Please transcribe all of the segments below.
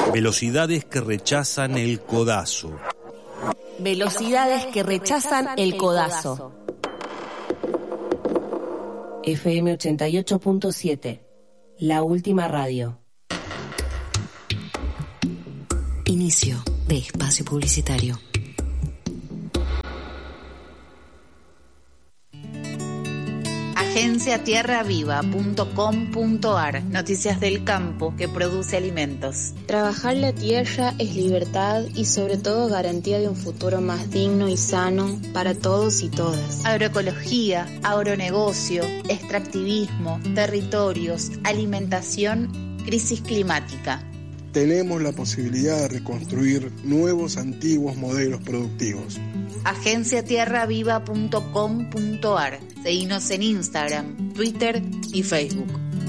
Velocidades que rechazan el codazo. Velocidades que rechazan el codazo. FM 88.7, la última radio. Inicio de espacio publicitario. agenciatierraviva.com.ar. Noticias del campo que produce alimentos. Trabajar la tierra es libertad y sobre todo garantía de un futuro más digno y sano para todos y todas. Agroecología, agronegocio, extractivismo, territorios, alimentación, crisis climática. Tenemos la posibilidad de reconstruir nuevos, antiguos modelos productivos. agenciatierraviva.com.ar. Seguinos en Instagram, Twitter y Facebook.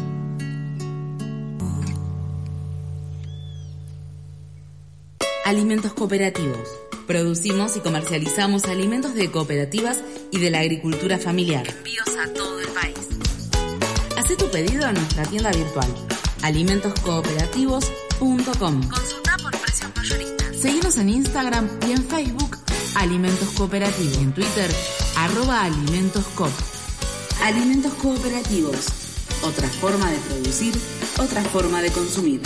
Alimentos cooperativos. Producimos y comercializamos alimentos de cooperativas y de la agricultura familiar. Envíos a todo el país. Haz tu pedido en nuestra tienda virtual, alimentoscooperativos.com. Consulta por precios mayoristas. Seguinos en Instagram y en Facebook, Alimentos Cooperativos. En Twitter, @alimentoscoop. Alimentos cooperativos. Otra forma de producir, otra forma de consumir.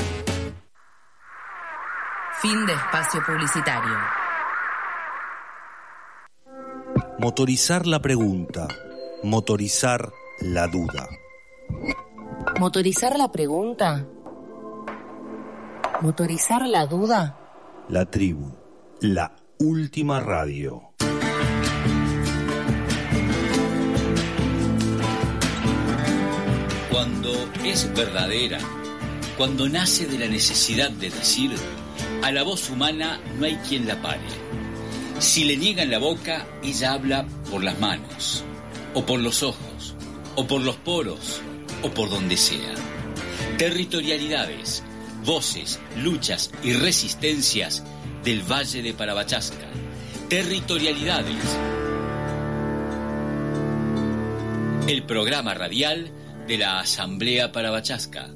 Fin de espacio publicitario. Motorizar la pregunta. Motorizar la duda. ¿Motorizar la pregunta? ¿Motorizar la duda? La tribu. La última radio. Cuando es verdadera, cuando nace de la necesidad de decir, a la voz humana no hay quien la pare. Si le niegan la boca, ella habla por las manos, o por los ojos, o por los poros, o por donde sea. Territorialidades, voces, luchas y resistencias del Valle de Parabachasca. Territorialidades. El programa radial de la Asamblea Parabachasca.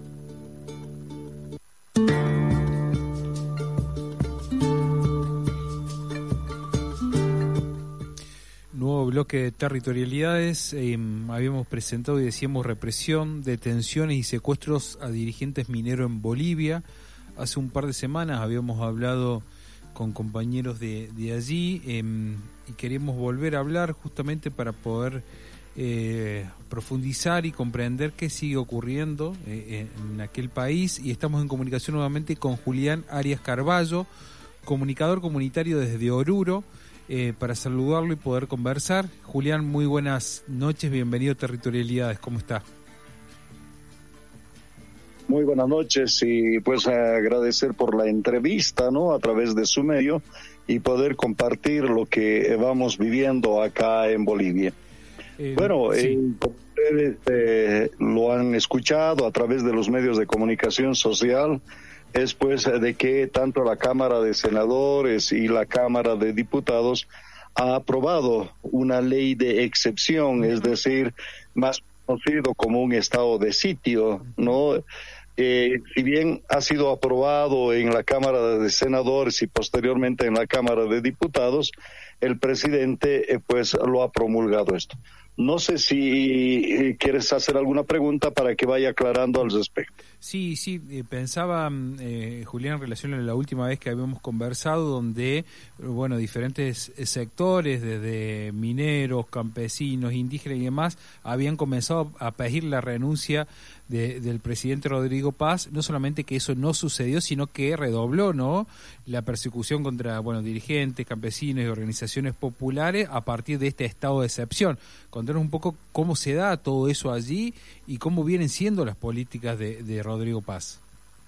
Nuevo bloque de territorialidades. Habíamos presentado y decíamos represión, detenciones y secuestros a dirigentes mineros en Bolivia. Hace un par de semanas habíamos hablado con compañeros de allí y queríamos volver a hablar justamente para poder profundizar y comprender qué sigue ocurriendo en aquel país, y estamos en comunicación nuevamente con Julián Arias Carballo, comunicador comunitario desde Oruro, para saludarlo y poder conversar. Julián, muy buenas noches, bienvenido a Territorialidades, ¿cómo está? Muy buenas noches y pues agradecer por la entrevista, ¿no?, a través de su medio y poder compartir lo que vamos viviendo acá en Bolivia. Bueno, sí. Ustedes lo han escuchado a través de los medios de comunicación social, es pues de que tanto la Cámara de Senadores y la Cámara de Diputados ha aprobado una ley de excepción, es decir, más conocido como un estado de sitio, ¿no? Si bien ha sido aprobado en la Cámara de Senadores y posteriormente en la Cámara de Diputados, el presidente pues lo ha promulgado esto. No sé si quieres hacer alguna pregunta para que vaya aclarando al respecto. Sí, pensaba, Julián, en relación a la última vez que habíamos conversado, donde, bueno, diferentes sectores, desde mineros, campesinos, indígenas y demás, habían comenzado a pedir la renuncia del presidente Rodrigo Paz. No solamente que eso no sucedió, sino que redobló, ¿no?, la persecución contra, bueno, dirigentes, campesinos y organizaciones populares a partir de este estado de excepción. Contanos un poco cómo se da todo eso allí y cómo vienen siendo las políticas de Rodrigo Paz.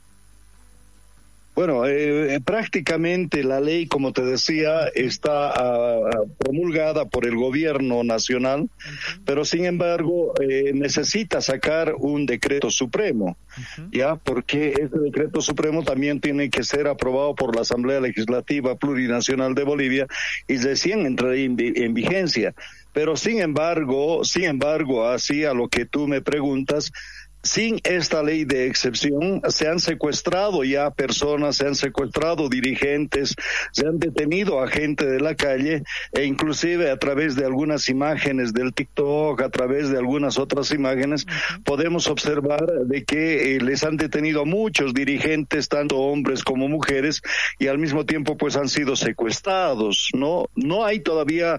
Bueno, prácticamente la ley, como te decía, está promulgada por el gobierno nacional, pero sin embargo necesita sacar un decreto supremo, ya, porque ese decreto supremo también tiene que ser aprobado por la Asamblea Legislativa Plurinacional de Bolivia y recién entraría en vigencia. Pero sin embargo, así a lo que tú me preguntas, sin esta ley de excepción, se han secuestrado ya personas, se han secuestrado dirigentes, se han detenido a gente de la calle, e inclusive a través de algunas imágenes del TikTok, a través de algunas otras imágenes, podemos observar de que les han detenido a muchos dirigentes, tanto hombres como mujeres, y al mismo tiempo pues han sido secuestrados. No hay todavía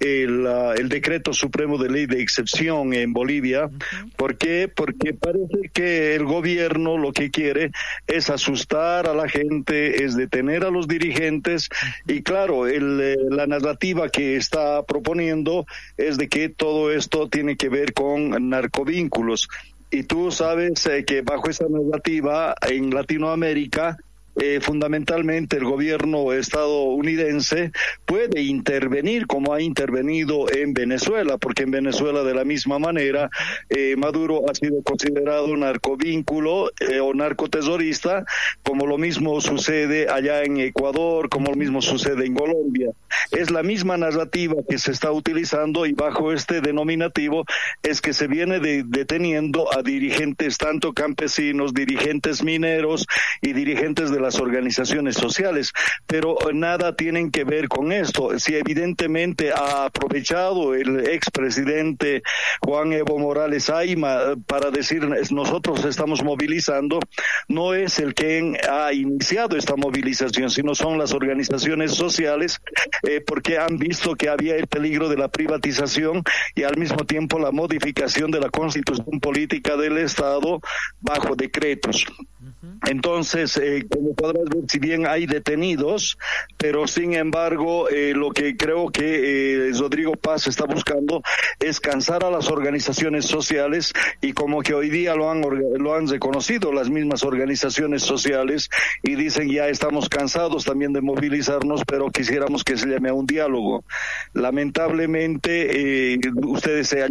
el decreto supremo de ley de excepción en Bolivia. ¿Por qué? Porque parece que el gobierno lo que quiere es asustar a la gente, es detener a los dirigentes, y claro, la narrativa que está proponiendo es de que todo esto tiene que ver con narcovínculos. Y tú sabes que bajo esa narrativa en Latinoamérica, fundamentalmente el gobierno estadounidense puede intervenir como ha intervenido en Venezuela, porque en Venezuela de la misma manera Maduro ha sido considerado narcovínculo o narcoterrorista, como lo mismo sucede allá en Ecuador, como lo mismo sucede en Colombia. Es la misma narrativa que se está utilizando, y bajo este denominativo es que se viene deteniendo a dirigentes tanto campesinos, dirigentes mineros y dirigentes de las organizaciones sociales, pero nada tienen que ver con esto. Si evidentemente ha aprovechado el expresidente Juan Evo Morales Ayma para decir nosotros estamos movilizando, no es el que ha iniciado esta movilización, sino son las organizaciones sociales, porque han visto que había el peligro de la privatización y al mismo tiempo la modificación de la constitución política del Estado bajo decretos. Entonces, como podrás ver, si bien hay detenidos, pero sin embargo, lo que creo que Rodrigo Paz está buscando es cansar a las organizaciones sociales, y como que hoy día lo han reconocido las mismas organizaciones sociales, y dicen ya estamos cansados también de movilizarnos, pero quisiéramos que se llame a un diálogo. Lamentablemente, ustedes allá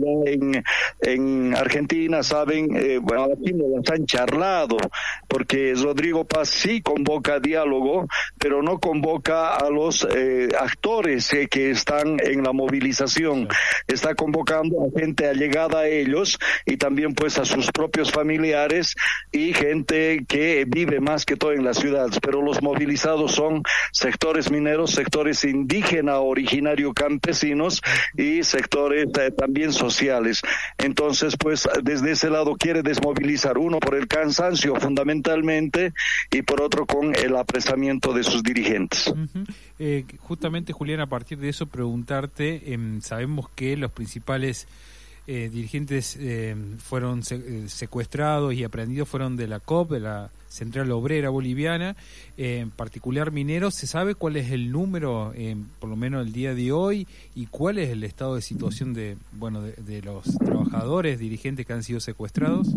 en Argentina saben, bueno, aquí no las han charlado, porque Rodrigo Paz sí convoca diálogo, pero no convoca a los actores que están en la movilización. Está convocando a gente allegada a ellos, y también pues a sus propios familiares y gente que vive más que todo en las ciudades, pero los movilizados son sectores mineros, sectores indígenas, originarios campesinos y sectores también sociales. Entonces pues desde ese lado quiere desmovilizar, uno por el cansancio fundamentalmente, y por otro con el apresamiento de sus dirigentes. Justamente, Julián, a partir de eso preguntarte, sabemos que los principales dirigentes fueron secuestrados y aprehendidos, fueron de la COP, de la Central Obrera Boliviana, en particular mineros. ¿Se sabe cuál es el número, por lo menos el día de hoy, y cuál es el estado de situación de los trabajadores, dirigentes que han sido secuestrados?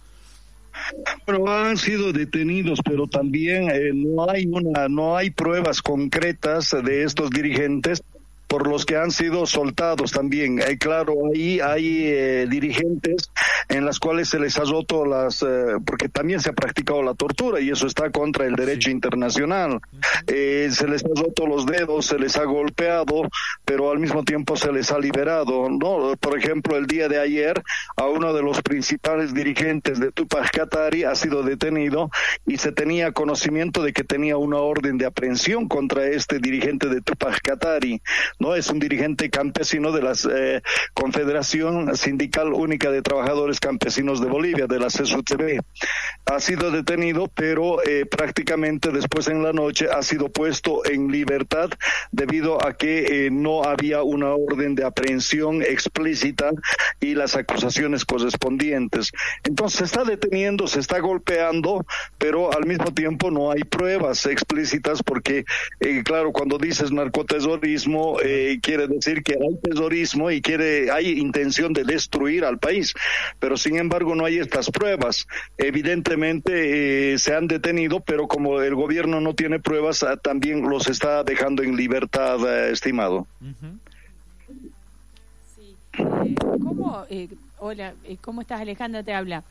Bueno, han sido detenidos, pero también no hay pruebas concretas de estos dirigentes por los que han sido soltados también. Claro, ahí hay dirigentes en las cuales se les ha roto porque también se ha practicado la tortura, y eso está contra el derecho internacional. Se les ha roto los dedos, se les ha golpeado, pero al mismo tiempo se les ha liberado, ¿no? Por ejemplo, el día de ayer, a uno de los principales dirigentes de Tupac Katari ha sido detenido, y se tenía conocimiento de que tenía una orden de aprehensión contra este dirigente de Tupac Katari, ¿no? Es un dirigente campesino de la Confederación Sindical Única de Trabajadores Campesinos de Bolivia, de la CSUTB. Ha sido detenido, pero prácticamente después en la noche ha sido puesto en libertad debido a que no había una orden de aprehensión explícita y las acusaciones correspondientes. Entonces se está deteniendo, se está golpeando, pero al mismo tiempo no hay pruebas explícitas, porque claro, cuando dices narcoterrorismo, quiere decir que hay terrorismo y hay intención de destruir al país, pero sin embargo no hay estas pruebas. Evidentemente se han detenido, pero como el gobierno no tiene pruebas, también los está dejando en libertad, estimado. Sí. Hola, ¿cómo estás? Alejandra te habla.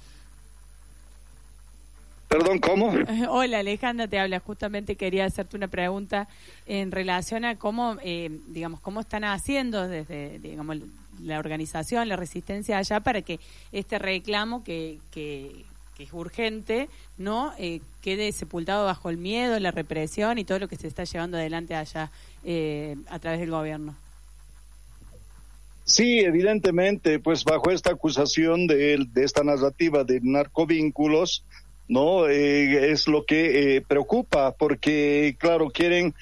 Perdón, ¿cómo? Hola, Alejandra te habla. Justamente quería hacerte una pregunta en relación a cómo, cómo están haciendo desde, la organización, la resistencia allá para que este reclamo que es urgente, ¿no? Quede sepultado bajo el miedo, la represión y todo lo que se está llevando adelante allá a través del gobierno. Sí, evidentemente, pues bajo esta acusación de esta narrativa de narcovínculos, ¿no? Es lo que preocupa, porque, claro, quieren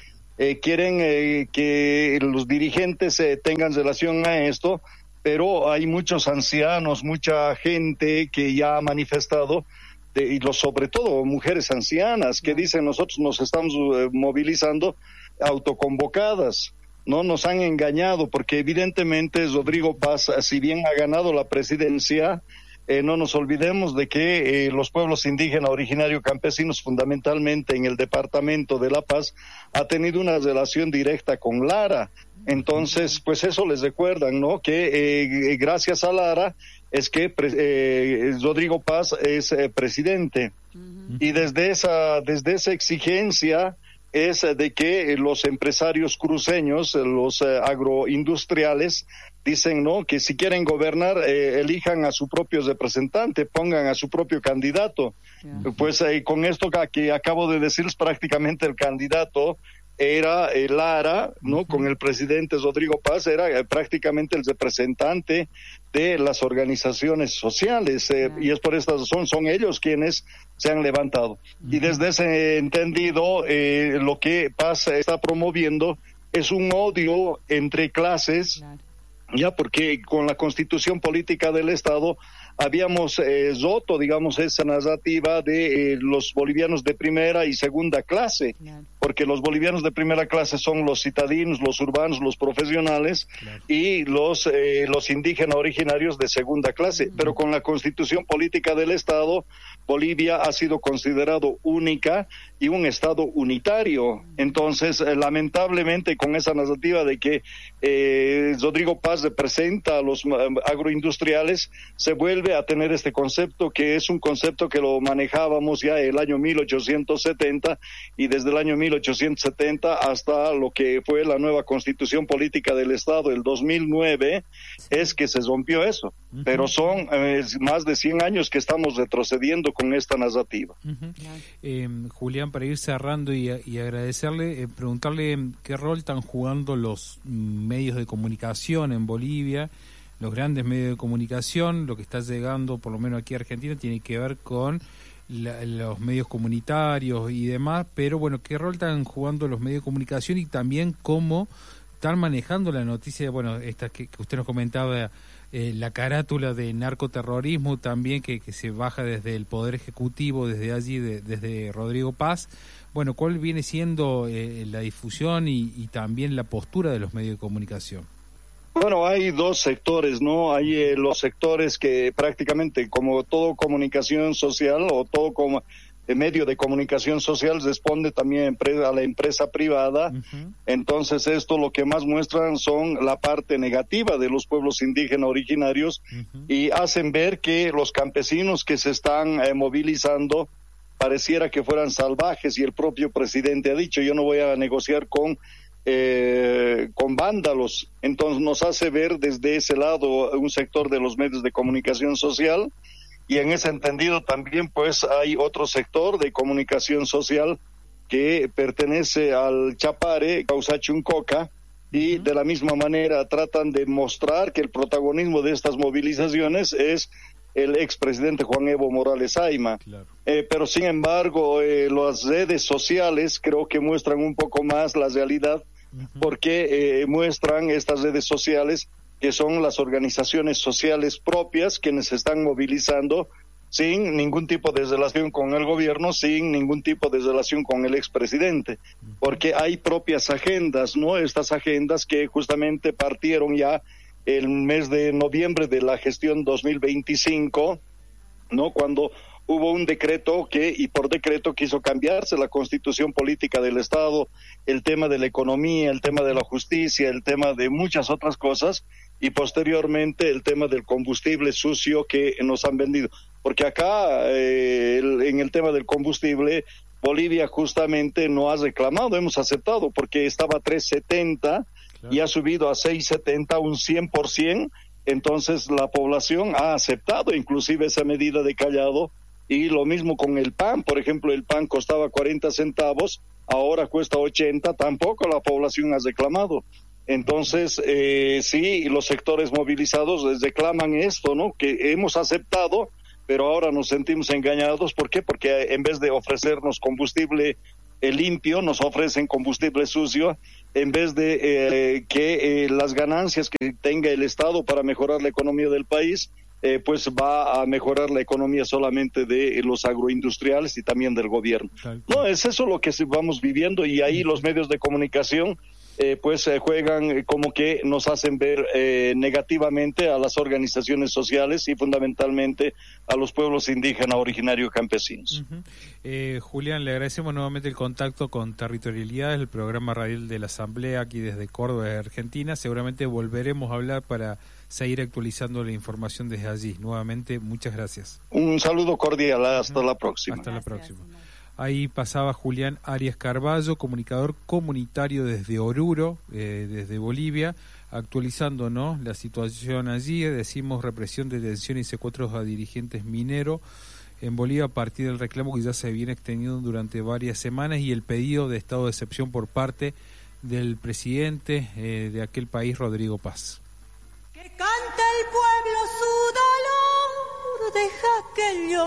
que los dirigentes tengan relación a esto, pero hay muchos ancianos, mucha gente que ya ha manifestado, y sobre todo mujeres ancianas, que dicen nosotros nos estamos movilizando autoconvocadas. No nos han engañado, porque evidentemente Rodrigo Paz, si bien ha ganado la presidencia, no nos olvidemos de que los pueblos indígenas originarios campesinos, fundamentalmente en el departamento de La Paz, ha tenido una relación directa con Lara. Entonces, pues eso les recuerdan, ¿no? Que gracias a Lara es que Rodrigo Paz es presidente. Y desde esa exigencia es de que los empresarios cruceños, los agroindustriales, dicen, ¿no?, que si quieren gobernar, elijan a su propio representante, pongan a su propio candidato. Pues con esto que acabo de decirles, prácticamente el candidato era Lara, ¿no? Con el presidente Rodrigo Paz, era prácticamente el representante de las organizaciones sociales, y es por esta razón, son ellos quienes se han levantado. Y desde ese entendido, lo que Paz está promoviendo es un odio entre clases, ya, porque con la constitución política del Estado habíamos roto, digamos, esa narrativa de los bolivianos de primera y segunda clase, porque los bolivianos de primera clase son los citadinos, los urbanos, los profesionales, y los indígenas originarios de segunda clase. Pero con la constitución política del Estado, Bolivia ha sido considerado única y un Estado unitario. Entonces, lamentablemente, con esa narrativa de que Rodrigo Paz representa a los agroindustriales, se vuelve a tener este concepto, que es un concepto que lo manejábamos ya el año 1870, y desde el año 1870 hasta lo que fue la nueva constitución política del Estado, el 2009, es que se rompió eso. Pero son más de 100 años que estamos retrocediendo con esta narrativa. Julián, para ir cerrando y agradecerle, preguntarle qué rol están jugando los medios de comunicación en Bolivia. Los grandes medios de comunicación, lo que está llegando, por lo menos aquí a Argentina, tiene que ver con los medios comunitarios y demás, pero bueno, ¿qué rol están jugando los medios de comunicación y también cómo están manejando la noticia, bueno, esta que usted nos comentaba, la carátula de narcoterrorismo también, que se baja desde el Poder Ejecutivo, desde allí, desde Rodrigo Paz? Bueno, ¿cuál viene siendo la difusión y también la postura de los medios de comunicación? Bueno, hay dos sectores, ¿no? Hay los sectores que prácticamente, como todo comunicación social o todo como medio de comunicación social, responde también a la empresa privada. Entonces, esto lo que más muestran son la parte negativa de los pueblos indígenas originarios, y hacen ver que los campesinos que se están movilizando pareciera que fueran salvajes, y el propio presidente ha dicho, yo no voy a negociar con vándalos. Entonces nos hace ver desde ese lado un sector de los medios de comunicación social, y en ese entendido también pues hay otro sector de comunicación social que pertenece al Chapare, Causachuncoca, y de la misma manera tratan de mostrar que el protagonismo de estas movilizaciones es el expresidente Juan Evo Morales Ayma. Pero sin embargo, las redes sociales creo que muestran un poco más la realidad, porque muestran estas redes sociales que son las organizaciones sociales propias quienes se están movilizando sin ningún tipo de relación con el gobierno, sin ningún tipo de relación con el expresidente, porque hay propias agendas, ¿no? Estas agendas que justamente partieron ya el mes de noviembre de la gestión 2025, ¿no? Cuando hubo un decreto y por decreto quiso cambiarse la constitución política del Estado, el tema de la economía, el tema de la justicia, el tema de muchas otras cosas, y posteriormente el tema del combustible sucio que nos han vendido. Porque acá, en el tema del combustible, Bolivia justamente no ha reclamado, hemos aceptado, porque estaba a 3.70 y ha subido a 6.70, un 100%, entonces la población ha aceptado inclusive esa medida de callado, y lo mismo con el pan. Por ejemplo, el pan costaba 40 centavos, ahora cuesta 80, tampoco la población ha reclamado. Entonces, sí, los sectores movilizados reclaman esto, ¿no? Que hemos aceptado, pero ahora nos sentimos engañados. ¿Por qué? Porque en vez de ofrecernos combustible limpio, nos ofrecen combustible sucio, en vez de que las ganancias que tenga el Estado para mejorar la economía del país, pues va a mejorar la economía solamente de los agroindustriales y también del gobierno. No, es eso lo que vamos viviendo, y ahí los medios de comunicación pues juegan como que nos hacen ver negativamente a las organizaciones sociales y fundamentalmente a los pueblos indígenas originarios campesinos. Julián, le agradecemos nuevamente el contacto con Territorialidades, el programa radial de la Asamblea aquí desde Córdoba, de Argentina. Seguramente volveremos a hablar para seguir actualizando la información desde allí. Nuevamente, muchas gracias. Un saludo cordial, hasta la próxima. Hasta la próxima. Ahí pasaba Julián Arias Carballo, comunicador comunitario desde Oruro, desde Bolivia, actualizando, ¿no?, la situación allí. Decimos represión, detención y secuestros a dirigentes mineros en Bolivia a partir del reclamo que ya se viene extendiendo durante varias semanas, y el pedido de estado de excepción por parte del presidente de aquel país, Rodrigo Paz. Que cante el pueblo su dolor, deja que yo